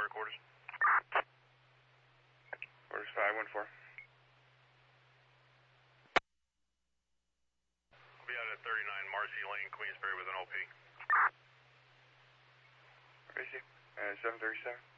Delaware quarters. Quarters 514. I'll be out at 39 Marcy Lane, Queensbury with an OP. Marcy, 737.